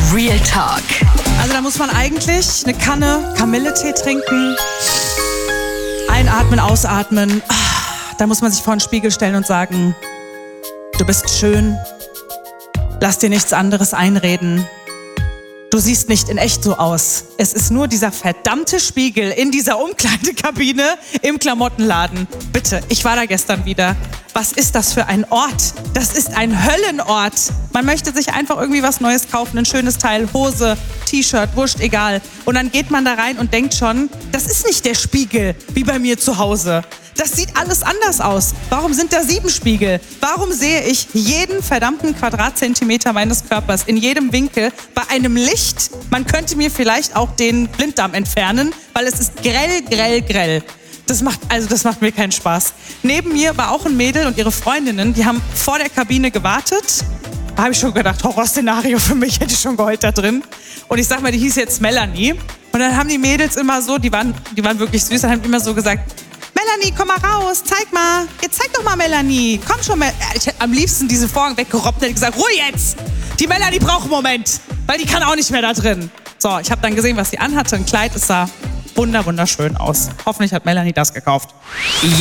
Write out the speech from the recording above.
Real Talk. Also da muss man eigentlich eine Kanne Kamilletee trinken, einatmen, ausatmen. Da muss man sich vor den Spiegel stellen und sagen, du bist schön, lass dir nichts anderes einreden. Du siehst nicht in echt so aus. Es ist nur dieser verdammte Spiegel in dieser Umkleidekabine im Klamottenladen. Bitte, ich war da gestern wieder. Was ist das für ein Ort? Das ist ein Höllenort. Man möchte sich einfach irgendwie was Neues kaufen, ein schönes Teil, Hose, T-Shirt, wurscht, egal. Und dann geht man da rein und denkt schon, das ist nicht der Spiegel wie bei mir zu Hause. Das sieht alles anders aus. Warum sind da 7 Spiegel? Warum sehe ich jeden verdammten Quadratzentimeter meines Körpers in jedem Winkel bei einem Licht? Man könnte mir vielleicht auch den Blinddarm entfernen, weil es ist grell, grell, grell. Das macht mir keinen Spaß. Neben mir war auch ein Mädel und ihre Freundinnen, die haben vor der Kabine gewartet. Da habe ich schon gedacht, Horrorszenario für mich, hätte ich schon geheult da drin. Und ich sag mal, die hieß jetzt Melanie. Und dann haben die Mädels immer so, die waren wirklich süß, dann haben die immer so gesagt, Melanie, komm mal raus, zeig mal. Jetzt zeig doch mal, Melanie. Komm schon, ich hätte am liebsten diese Vorhang weggerobbt und hätte gesagt, Ruhe jetzt. Die Melanie braucht einen Moment, weil die kann auch nicht mehr da drin. So, ich habe dann gesehen, was sie anhatte. Ein Kleid, es sah wunderschön aus. Hoffentlich hat Melanie das gekauft.